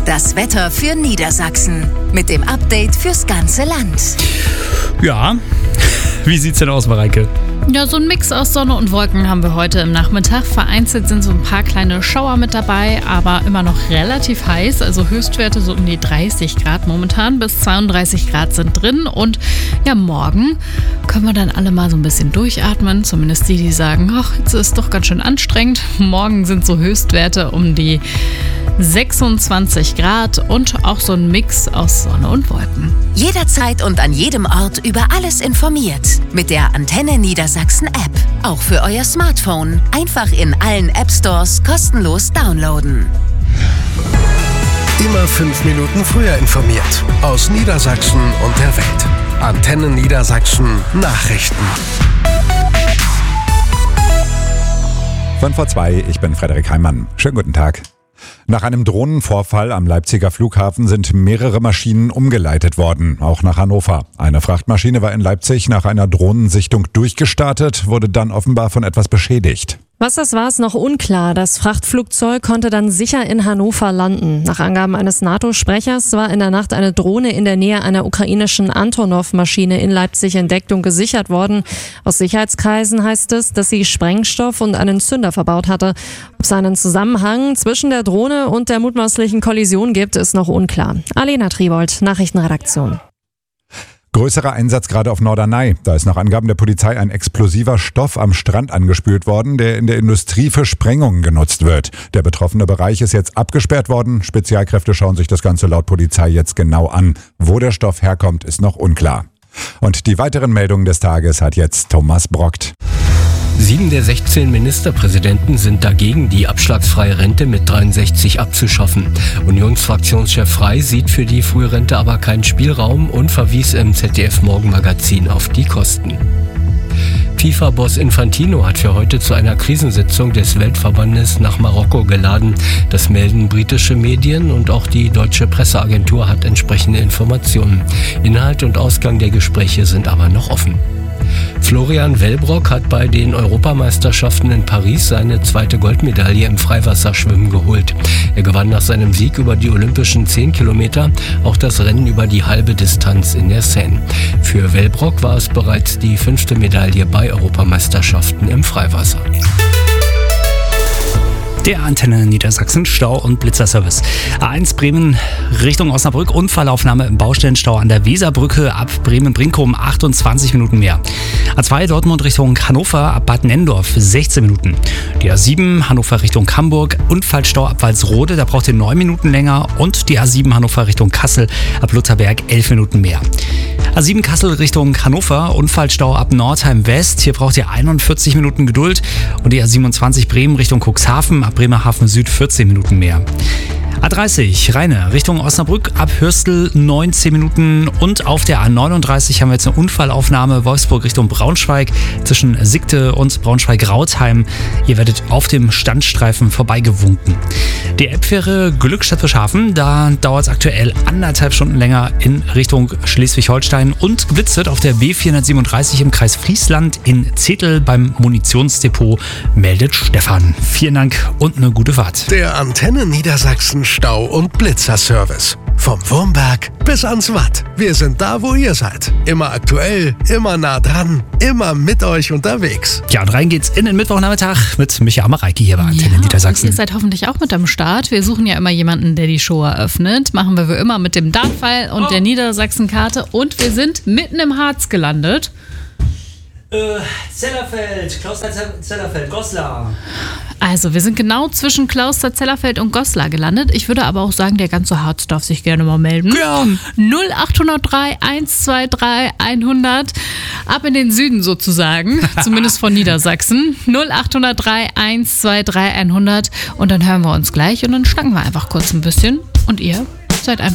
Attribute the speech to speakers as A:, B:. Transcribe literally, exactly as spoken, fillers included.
A: Das Wetter für Niedersachsen mit dem Update fürs ganze Land.
B: Ja, wie sieht's denn aus, Mareike?
C: Ja, so ein Mix aus Sonne und Wolken haben wir heute im Nachmittag. Vereinzelt sind so ein paar kleine Schauer mit dabei, aber immer noch relativ heiß. Also Höchstwerte so um die dreißig Grad momentan, bis zweiunddreißig Grad sind drin. Und ja, morgen können wir dann alle mal so ein bisschen durchatmen. Zumindest die, die sagen, ach, jetzt ist es doch ganz schön anstrengend. Morgen sind so Höchstwerte um die sechsundzwanzig Grad und auch so ein Mix aus Sonne und Wolken.
A: Jederzeit und an jedem Ort über alles informiert. Mit der Antenne Niedersachsen App. Auch für euer Smartphone. Einfach in allen App Stores kostenlos downloaden.
D: Immer fünf Minuten früher informiert. Aus Niedersachsen und der Welt. Antenne Niedersachsen Nachrichten.
E: fünf vor zwei, ich bin Frederik Heimann. Schönen guten Tag. Nach einem Drohnenvorfall am Leipziger Flughafen sind mehrere Maschinen umgeleitet worden, auch nach Hannover. Eine Frachtmaschine war in Leipzig nach einer Drohnensichtung durchgestartet, wurde dann offenbar von etwas beschädigt.
F: Was das war, ist noch unklar. Das Frachtflugzeug konnte dann sicher in Hannover landen. Nach Angaben eines NATO-Sprechers war in der Nacht eine Drohne in der Nähe einer ukrainischen Antonov-Maschine in Leipzig entdeckt und gesichert worden. Aus Sicherheitskreisen heißt es, dass sie Sprengstoff und einen Zünder verbaut hatte. Ob es einen Zusammenhang zwischen der Drohne und der mutmaßlichen Kollision gibt, ist noch unklar. Alena Tribold, Nachrichtenredaktion.
E: Größerer Einsatz gerade auf Norderney. Da ist nach Angaben der Polizei ein explosiver Stoff am Strand angespült worden, der in der Industrie für Sprengungen genutzt wird. Der betroffene Bereich ist jetzt abgesperrt worden. Spezialkräfte schauen sich das Ganze laut Polizei jetzt genau an. Wo der Stoff herkommt, ist noch unklar. Und die weiteren Meldungen des Tages hat jetzt Thomas Brockt.
G: Sieben der sechzehn Ministerpräsidenten sind dagegen, die abschlagsfreie Rente mit dreiundsechzig abzuschaffen. Unionsfraktionschef Frey sieht für die Frührente aber keinen Spielraum und verwies im Z D F-Morgenmagazin auf die Kosten. FIFA-Boss Infantino hat für heute zu einer Krisensitzung des Weltverbandes nach Marokko geladen. Das melden britische Medien und auch die deutsche Presseagentur hat entsprechende Informationen. Inhalt und Ausgang der Gespräche sind aber noch offen. Florian Wellbrock hat bei den Europameisterschaften in Paris seine zweite Goldmedaille im Freiwasserschwimmen geholt. Er gewann nach seinem Sieg über die olympischen zehn Kilometer auch das Rennen über die halbe Distanz in der Seine. Für Wellbrock war es bereits die fünfte Medaille bei Europameisterschaften im Freiwasser.
B: Der Antenne Niedersachsen Stau- und Blitzerservice. A eins Bremen Richtung Osnabrück, Unfallaufnahme im Baustellenstau an der Weserbrücke ab Bremen-Brinkum, achtundzwanzig Minuten mehr. A zwei Dortmund Richtung Hannover ab Bad Nenndorf, sechzehn Minuten. Die A sieben Hannover Richtung Hamburg, Unfallstau ab Walsrode, da braucht ihr neun Minuten länger. Und die A sieben Hannover Richtung Kassel ab Lutherberg, elf Minuten mehr. A sieben Kassel Richtung Hannover, Unfallstau ab Nordheim West, hier braucht ihr einundvierzig Minuten Geduld. Und die A siebenundzwanzig Bremen Richtung Cuxhaven ab Bremerhaven Süd, vierzehn Minuten mehr. A dreißig Rheine Richtung Osnabrück ab Hörstel, neunzehn Minuten. Und auf der A neununddreißig haben wir jetzt eine Unfallaufnahme Wolfsburg Richtung Braunschweig zwischen Siegte und Braunschweig-Rautheim. Ihr werdet auf dem Standstreifen vorbeigewunken. Die Elbfähre Glückstadt-Bischhafen, da dauert es aktuell anderthalb Stunden länger in Richtung Schleswig-Holstein. Und geblitzt wird auf der B vierhundertsiebenunddreißig im Kreis Friesland in Zetel beim Munitionsdepot, meldet Stefan. Vielen Dank und eine gute Fahrt.
D: Der Antenne Niedersachsen Stau- und Blitzerservice. Vom Wurmberg bis ans Watt. Wir sind da, wo ihr seid. Immer aktuell, immer nah dran, immer mit euch unterwegs.
B: Ja, und rein geht's in den Mittwochnachmittag mit Michael Mareike hier bei Antenne
C: ja,
B: Niedersachsen.
C: Und ihr seid hoffentlich auch mit am Start. Wir suchen ja immer jemanden, der die Show eröffnet. Machen wir wie immer mit dem Dartpfeil und oh. der Niedersachsen-Karte. Und wir sind mitten im Harz gelandet.
H: Äh, Zellerfeld, Kloster-Zellerfeld, Goslar.
C: Also, wir sind genau zwischen Kloster-Zellerfeld und Goslar gelandet. Ich würde aber auch sagen, der ganze Harz darf sich gerne mal melden.
B: Ja.
C: null acht null drei, eins zwei drei, hundert. Ab in den Süden sozusagen. Zumindest von Niedersachsen. null acht null drei, eins zwei drei, hundert. Und dann hören wir uns gleich und dann schnacken wir einfach kurz ein bisschen. Und ihr seid einfach